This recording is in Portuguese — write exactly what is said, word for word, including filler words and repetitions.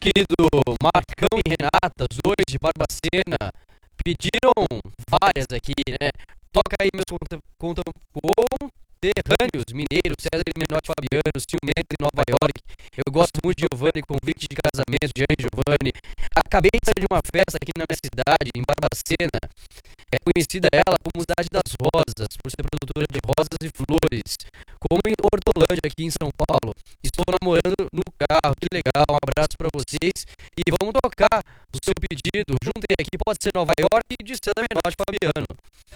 querido Marcão e Renata, os dois de Barbacena, pediram várias aqui, né? Toca aí meus conta- conterrâneos mineiros, César e Menotti Fabiano, Ciumento em Nova York. Eu gosto muito de Giovanni, convite de casamento de Anne Giovanni. Acabei de sair de uma festa aqui na minha cidade, em Barbacena. É conhecida ela como Cidade das Rosas, por ser produtora de rosas e flores, como em Hortolândia, aqui em São Paulo. Estou namorando no carro, que legal, um abraço para vocês. E vamos tocar o seu pedido, juntem aqui, pode ser Nova York e de César Menotti Fabiano.